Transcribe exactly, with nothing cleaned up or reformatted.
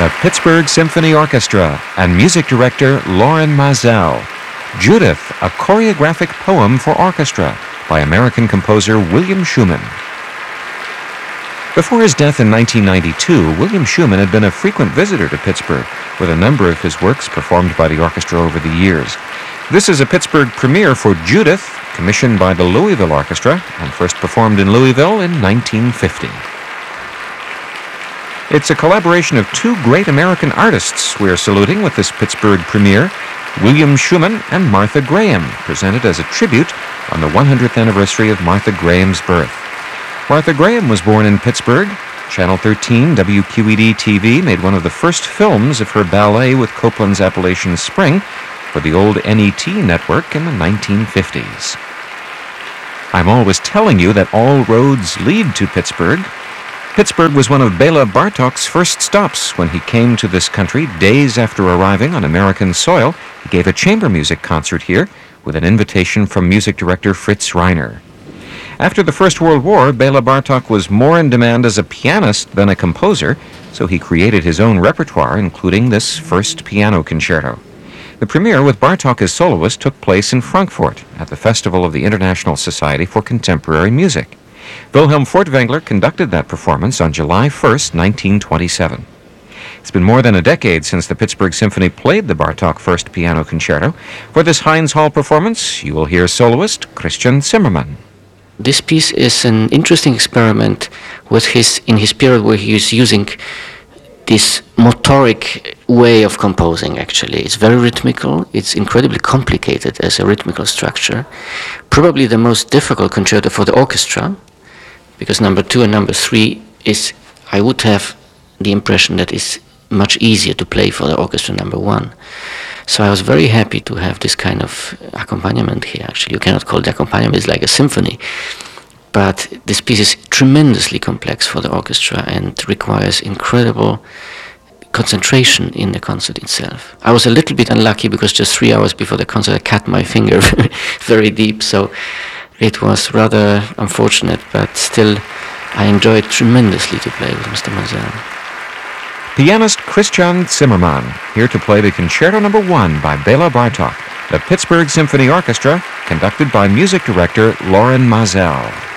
the Pittsburgh Symphony Orchestra and music director Lorin Maazel. Judith, a choreographic poem for orchestra by American composer William Schuman. Before his death in nineteen ninety-two, William Schuman had been a frequent visitor to Pittsburgh, with a number of his works performed by the orchestra over the years. This is a Pittsburgh premiere for Judith, commissioned by the Louisville Orchestra, and first performed in Louisville in nineteen fifty. It's a collaboration of two great American artists we're saluting with this Pittsburgh premiere, William Schuman and Martha Graham, presented as a tribute on the one hundredth anniversary of Martha Graham's birth. Martha Graham was born in Pittsburgh. Channel thirteen W Q E D T V made one of the first films of her ballet with Copland's Appalachian Spring for the old N E T network in the nineteen fifties. I'm always telling you that all roads lead to Pittsburgh. Pittsburgh was one of Bela Bartok's first stops when he came to this country days after arriving on American soil. He gave a chamber music concert here with an invitation from music director Fritz Reiner. After the First World War, Bela Bartok was more in demand as a pianist than a composer, so he created his own repertoire, including this first piano concerto. The premiere with Bartok as soloist took place in Frankfurt at the Festival of the International Society for Contemporary Music. Wilhelm Furtwängler conducted that performance on July first, nineteen twenty-seven. It's been more than a decade since the Pittsburgh Symphony played the Bartok First Piano Concerto. For this Heinz Hall performance, you will hear soloist Christian Zimmermann. This piece is an interesting experiment with his in his period where he is using this motoric way of composing, actually. It's very rhythmical. It's incredibly complicated as a rhythmical structure. Probably the most difficult concerto for the orchestra, because number two and number three is, I would have the impression that it's much easier to play for the orchestra number one. So I was very happy to have this kind of accompaniment here. Actually, you cannot call it accompaniment, it's like a symphony. But this piece is tremendously complex for the orchestra and requires incredible concentration in the concert itself. I was a little bit unlucky because just three hours before the concert I cut my finger very deep, so it was rather unfortunate, but still I enjoyed tremendously to play with Mister Maazel. Pianist Christian Zimmermann, here to play the Concerto Number One by Bela Bartok, the Pittsburgh Symphony Orchestra, conducted by music director Lorin Maazel.